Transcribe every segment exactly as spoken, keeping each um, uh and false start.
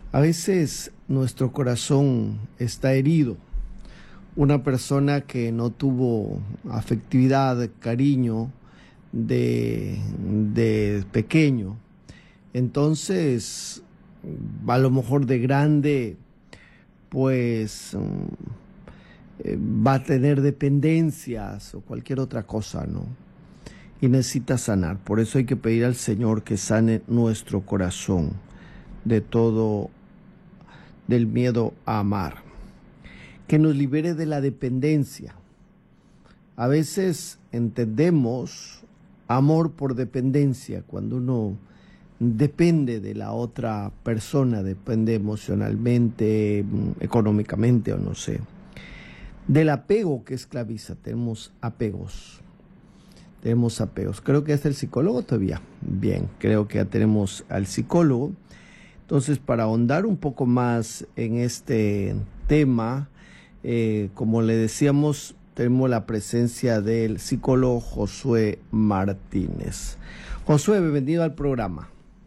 A veces nuestro corazón está herido. Una persona que no tuvo afectividad, cariño de, de pequeño, entonces a lo mejor de grande pues eh, va a tener dependencias o cualquier otra cosa, ¿no? Y necesita sanar. Por eso hay que pedir al Señor que sane nuestro corazón de todo, del miedo a amar, que nos libere de la dependencia. A veces entendemos amor por dependencia, cuando uno depende de la otra persona, depende emocionalmente, económicamente o no sé. Del apego que esclaviza, tenemos apegos. Tenemos apegos. Creo que es el psicólogo todavía. Bien, creo que ya tenemos al psicólogo. Entonces, para ahondar un poco más en este tema, eh, como le decíamos, tenemos la presencia del psicólogo Josué Martínez. Josué, bienvenido al programa.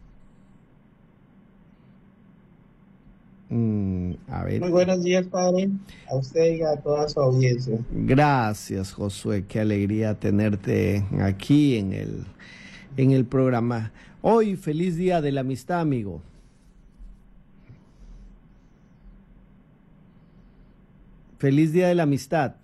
Mm, a ver. Muy buenos días, padre, a usted y a toda su audiencia. Gracias, Josué, qué alegría tenerte aquí en el, en el programa. Hoy, feliz día de la amistad, amigo. Feliz día de la amistad.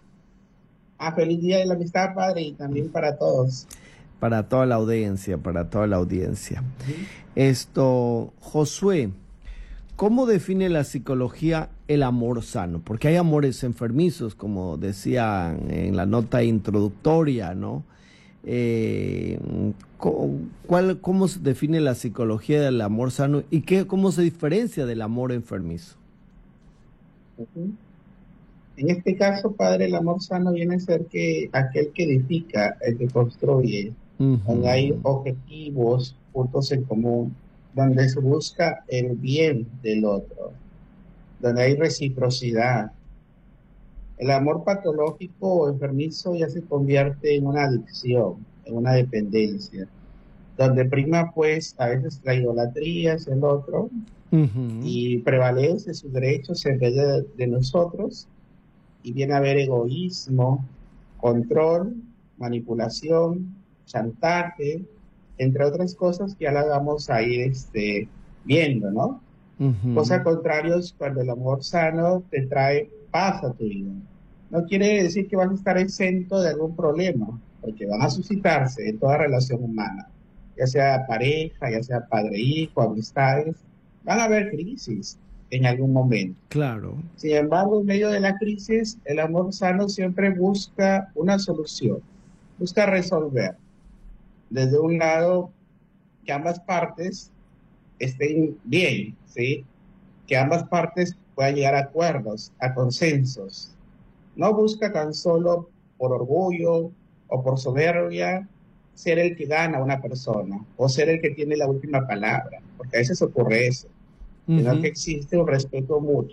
Ah, feliz día de la amistad, padre, y también para todos. Para toda la audiencia, para toda la audiencia. Uh-huh. Esto, Josué, ¿cómo define la psicología el amor sano? Porque hay amores enfermizos, como decía en la nota introductoria, ¿no? Eh, ¿cuál, ¿Cómo se define la psicología del amor sano y qué, cómo se diferencia del amor enfermizo? Uh-huh. En este caso, padre, el amor sano viene a ser que aquel que edifica, el que construye, uh-huh. donde hay objetivos, puntos en común, donde se busca el bien del otro, donde hay reciprocidad. El amor patológico o enfermizo ya se convierte en una adicción, en una dependencia, donde prima pues a veces la idolatría hacia el otro uh-huh. y prevalece sus derechos en vez de, de nosotros, y viene a haber egoísmo, control, manipulación, chantaje, entre otras cosas que ya las vamos a ir este, viendo, ¿no? Uh-huh. Cosa contraria es cuando el amor sano te trae paz a tu vida. No quiere decir que vas a estar exento de algún problema, porque van a suscitarse en toda relación humana, ya sea pareja, ya sea padre-hijo, amistades, van a haber crisis en algún momento. Claro. Sin embargo, en medio de la crisis, el amor sano siempre busca una solución, busca resolver. Desde un lado, que ambas partes estén bien, ¿sí? Que ambas partes puedan llegar a acuerdos, a consensos. No busca tan solo por orgullo o por soberbia ser el que gana a una persona o ser el que tiene la última palabra, porque a veces ocurre eso, uh-huh. sino que existe un respeto mutuo.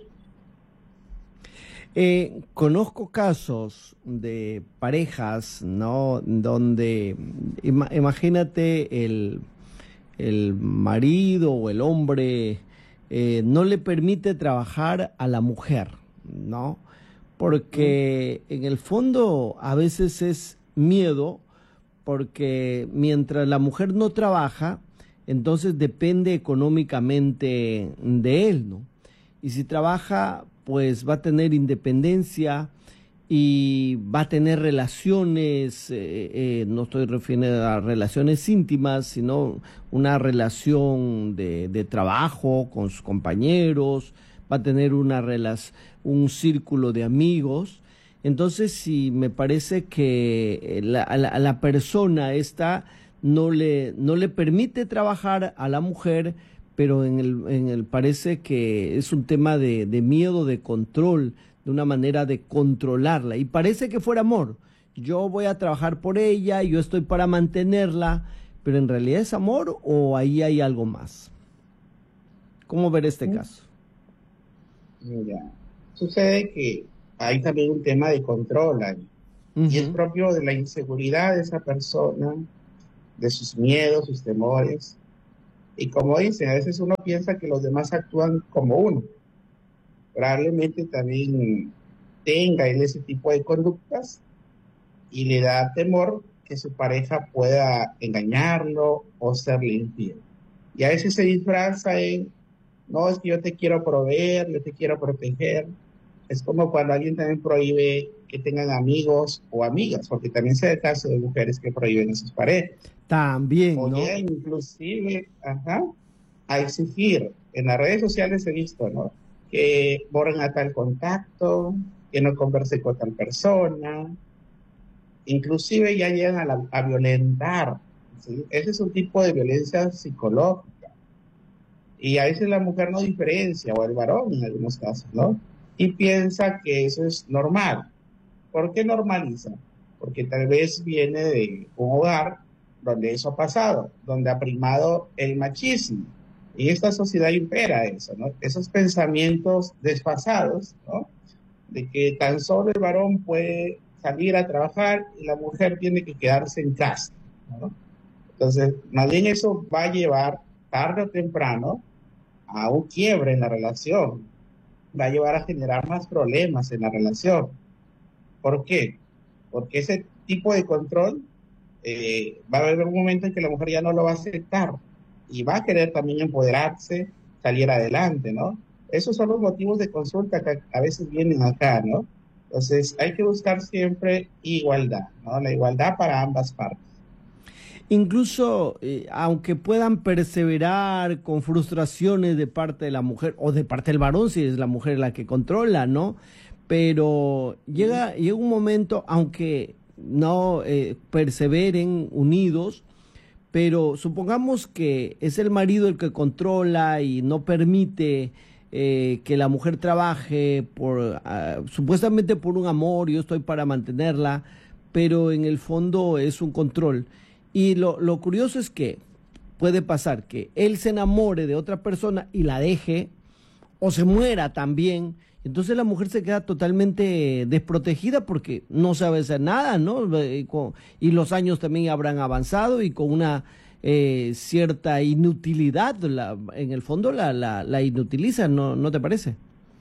Eh, conozco casos de parejas, ¿no? Donde, ima, imagínate el, el marido o el hombre eh, no le permite trabajar a la mujer, ¿no? Porque en el fondo a veces es miedo, porque mientras la mujer no trabaja, entonces depende económicamente de él, ¿no? Y si trabaja, pues va a tener independencia y va a tener relaciones, eh, eh, no estoy refiriendo a relaciones íntimas, sino una relación de, de trabajo con sus compañeros, va a tener una relación, un círculo de amigos. Entonces, si me parece que la, a, la, a la persona esta no le, no le permite trabajar a la mujer, pero en el, en el parece que es un tema de, de miedo, de control, de una manera de controlarla. Y parece que fuera amor. Yo voy a trabajar por ella, yo estoy para mantenerla, pero en realidad es amor o ahí hay algo más. ¿Cómo ver este caso? Mira, sucede que hay también un tema de control ahí. Uh-huh. Y es propio de la inseguridad de esa persona, de sus miedos, sus temores, Y como dicen, a veces uno piensa que los demás actúan como uno. Probablemente también tenga él ese tipo de conductas y le da temor que su pareja pueda engañarlo o serle infiel. Y a veces se disfraza en, no, es que yo te quiero proveer, yo te quiero proteger. Es como cuando alguien también prohíbe que tengan amigos o amigas, porque también se da el caso de mujeres que prohíben a sus parejas. También, O ¿no? llegan inclusive, ajá, a exigir. En las redes sociales he visto, ¿no? Que borren a tal contacto, que no converse con tal persona, inclusive ya llegan a, la, a violentar, ¿sí? Ese es un tipo de violencia psicológica. Y a veces la mujer no diferencia, o el varón en algunos casos, ¿no? Y piensa que eso es normal. ¿Por qué normaliza? Porque tal vez viene de un hogar donde eso ha pasado, donde ha primado el machismo. Y esta sociedad impera eso, ¿no? Esos pensamientos desfasados, ¿no? De que tan solo el varón puede salir a trabajar y la mujer tiene que quedarse en casa, ¿no? Entonces, más bien eso va a llevar tarde o temprano a un quiebre en la relación, va a llevar a generar más problemas en la relación. ¿Por qué? Porque ese tipo de control eh, va a haber un momento en que la mujer ya no lo va a aceptar y va a querer también empoderarse, salir adelante, ¿no? Esos son los motivos de consulta que a veces vienen acá, ¿no? Entonces hay que buscar siempre igualdad, ¿no? La igualdad para ambas partes. Incluso, eh, aunque puedan perseverar con frustraciones de parte de la mujer o de parte del varón, si es la mujer la que controla, ¿no? Pero llega, llega un momento, aunque no eh, perseveren unidos, pero supongamos que es el marido el que controla y no permite eh, que la mujer trabaje por ah, supuestamente por un amor, yo estoy para mantenerla, pero en el fondo es un control. Y lo, lo curioso es que puede pasar que él se enamore de otra persona y la deje, o se muera también. Entonces la mujer se queda totalmente desprotegida porque no sabe hacer nada, ¿no? Eh, con- Y los años también habrán avanzado y con una eh, cierta inutilidad, la- en el fondo la, la, la inutiliza, ¿no, no te parece?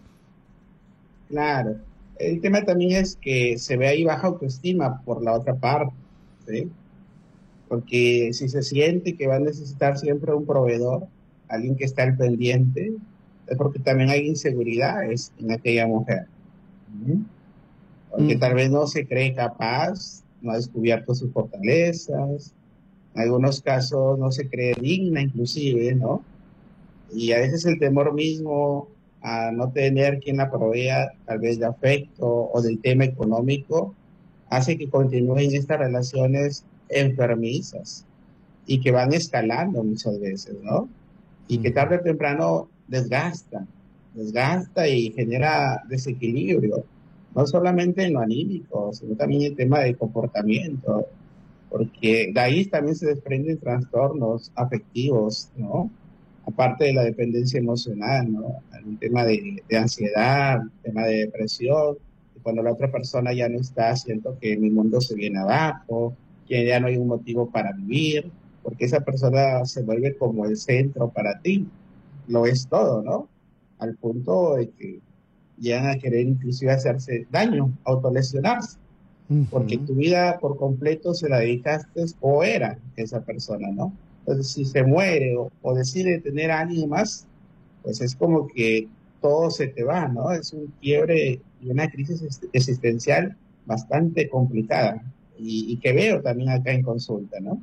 Claro. El tema también es que se ve ahí baja autoestima por la otra parte, ¿sí? Porque si se siente que va a necesitar siempre un proveedor, alguien que está al pendiente, es porque también hay inseguridades en aquella mujer. ¿Sí? Porque tal Ujú. vez no se cree capaz, no ha descubierto sus fortalezas, en algunos casos no se cree digna inclusive, ¿no? Y a veces el temor mismo a no tener quien la provea, tal vez de afecto o del tema económico, hace que continúen estas relaciones enfermizas y que van escalando muchas veces, ¿no? Y que Ujú. tarde o temprano desgasta, desgasta y genera desequilibrio, no solamente en lo anímico, sino también en el tema de comportamiento, porque de ahí también se desprenden trastornos afectivos, ¿no? Aparte de la dependencia emocional, ¿no? Un tema de, de ansiedad, un tema de depresión, y cuando la otra persona ya no está, siento que mi mundo se viene abajo, que ya no hay un motivo para vivir, porque esa persona se vuelve como el centro para ti, lo es todo, ¿no? Al punto de que llegan a querer inclusive hacerse daño, autolesionarse porque Ujú. tu vida por completo se la dedicaste o era esa persona, ¿no? Entonces, si se muere o, o decide tener a alguien más, pues es como que todo se te va, ¿no? Es un quiebre y una crisis ex- existencial bastante complicada y, y que veo también acá en consulta, ¿no?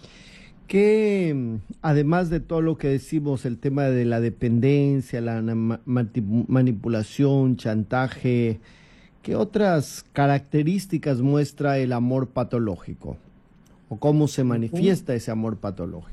Que mm, además de todo lo que decimos, el tema de la dependencia, la na- ma- mati- manipulación, chantaje, ¿qué otras características muestra el amor patológico? ¿O cómo se Ujú. manifiesta ese amor patológico?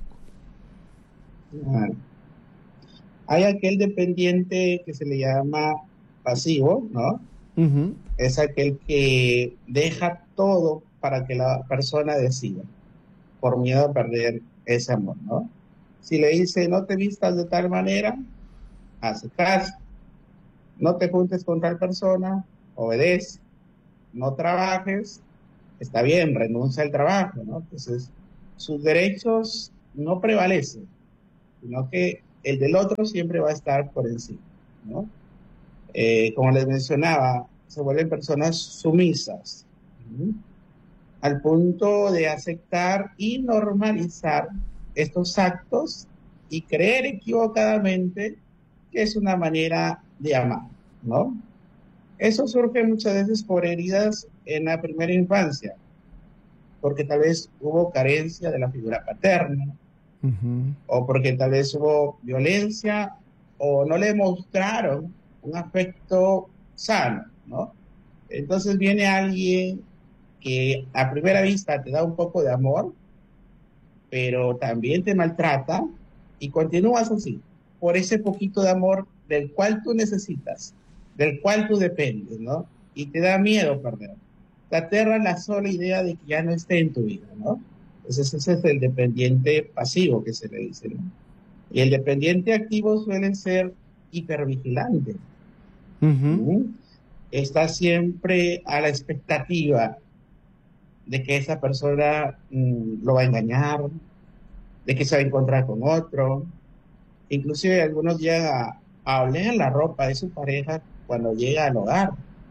Ah, hay aquel dependiente que se le llama pasivo, ¿no? Ujú. Es aquel que deja todo para que la persona decida, por miedo a perder ese amor, ¿no? Si le dice, no te vistas de tal manera, hace caso, no te juntes con tal persona, obedece, no trabajes, está bien, renuncia al trabajo, ¿no? Entonces, sus derechos no prevalecen, sino que el del otro siempre va a estar por encima, ¿no? Eh, como les mencionaba, se vuelven personas sumisas, ¿sí? Al punto de aceptar y normalizar estos actos y creer equivocadamente que es una manera de amar, ¿no? Eso surge muchas veces por heridas en la primera infancia, porque tal vez hubo carencia de la figura paterna, uh-huh. o porque tal vez hubo violencia, o no le mostraron un afecto sano, ¿no? Entonces viene alguien que a primera vista te da un poco de amor, pero también te maltrata, y continúas así, por ese poquito de amor del cual tú necesitas, del cual tú dependes, ¿no? Y te da miedo perder. Te aterra la sola idea de que ya no esté en tu vida, ¿no? Entonces ese es el dependiente pasivo que se le dice, ¿no? Y el dependiente activo suele ser hipervigilante. Uh-huh. ¿Sí? Está siempre a la expectativa de que esa persona mmm, lo va a engañar, de que se va a encontrar con otro. Inclusive algunos llegan a, a oler la ropa de su pareja cuando llega al hogar.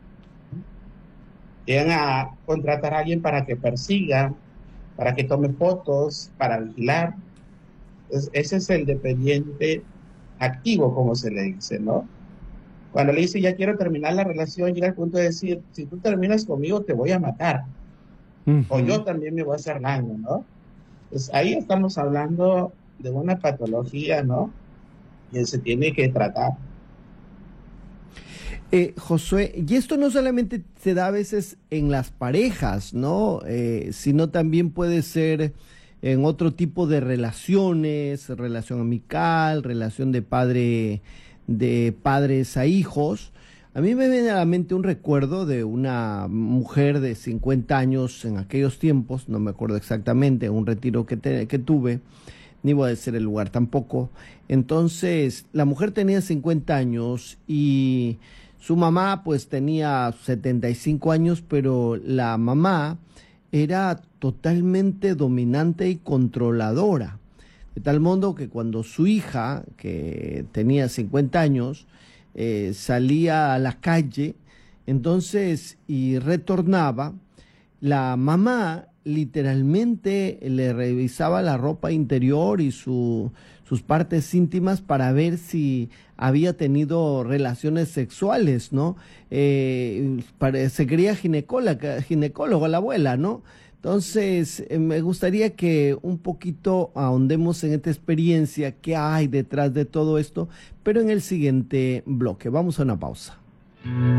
Llegan a contratar a alguien para que persiga, para que tome fotos, para vigilar. Entonces, ese es el dependiente activo, como se le dice, ¿no? Cuando le dice, ya quiero terminar la relación, llega al punto de decir, si tú terminas conmigo, te voy a matar. Uh-huh. O yo también me voy a hacer daño, ¿no? Pues ahí estamos hablando de una patología, ¿no? Que se tiene que tratar. Eh, Josué, y esto no solamente se da a veces en las parejas, ¿no? Eh, sino también puede ser en otro tipo de relaciones, relación amical, relación de padre, de padres a hijos. A mí me viene a la mente un recuerdo de una mujer de cincuenta años en aquellos tiempos, no me acuerdo exactamente, un retiro que, te, que tuve, ni voy a decir el lugar tampoco. Entonces, la mujer tenía cincuenta años y su mamá pues tenía setenta y cinco años, pero la mamá era totalmente dominante y controladora. De tal modo que cuando su hija, que tenía cincuenta años, eh, salía a la calle, entonces, y retornaba, la mamá literalmente le revisaba la ropa interior y su, sus partes íntimas para ver si había tenido relaciones sexuales, ¿no? Eh, se creía ginecóloga, ginecóloga la abuela, ¿no? Entonces, eh, me gustaría que un poquito ahondemos en esta experiencia, qué hay detrás de todo esto, pero en el siguiente bloque. Vamos a una pausa.